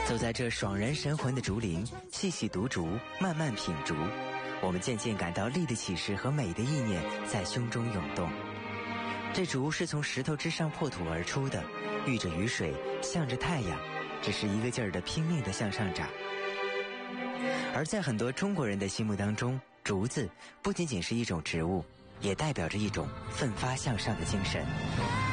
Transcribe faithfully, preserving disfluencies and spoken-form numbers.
走在这爽人神魂的竹林，细细读竹，慢慢品竹，我们渐渐感到力的启示和美的意念在胸中涌动。这竹是从石头之上破土而出的，遇着雨水，向着太阳，只是一个劲儿的拼命地向上长。而在很多中国人的心目当中，竹子不仅仅是一种植物，也代表着一种奋发向上的精神。